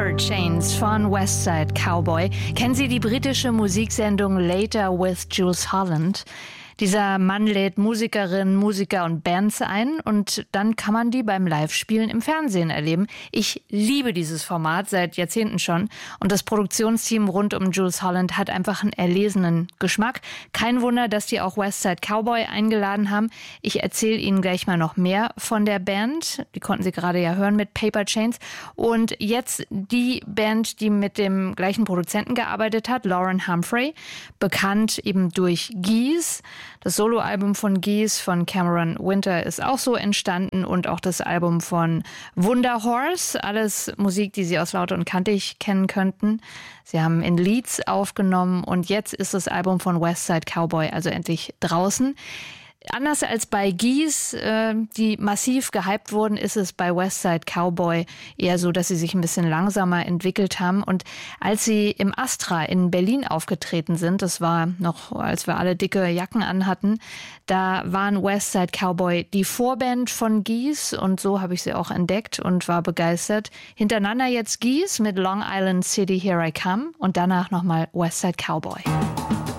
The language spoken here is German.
Paper Chains von Westside Cowboy. Kennen Sie die britische Musiksendung Later with Jools Holland? Dieser Mann lädt Musikerinnen, Musiker und Bands ein und dann kann man die beim Live-Spielen im Fernsehen erleben. Ich liebe dieses Format seit Jahrzehnten schon und das Produktionsteam rund um Jools Holland hat einfach einen erlesenen Geschmack. Kein Wunder, dass die auch Westside Cowboy eingeladen haben. Ich erzähle Ihnen gleich mal noch mehr von der Band. Die konnten Sie gerade ja hören mit Paper Chains. Und jetzt die Band, die mit dem gleichen Produzenten gearbeitet hat, Lauren Humphrey, bekannt eben durch Geese. Das Soloalbum von Geese von Cameron Winter ist auch so entstanden und auch das Album von Wunderhorse. Alles Musik, die Sie aus Laut und Kantig kennen könnten. Sie haben in Leeds aufgenommen und jetzt ist das Album von Westside Cowboy also endlich draußen. Anders als bei Geese, die massiv gehypt wurden, ist es bei Westside Cowboy eher so, dass sie sich ein bisschen langsamer entwickelt haben. Und als sie im Astra in Berlin aufgetreten sind, das war noch, als wir alle dicke Jacken anhatten, da waren Westside Cowboy die Vorband von Geese und so habe ich sie auch entdeckt und war begeistert. Hintereinander jetzt Geese mit Long Island City Here I Come und danach nochmal Westside Cowboy.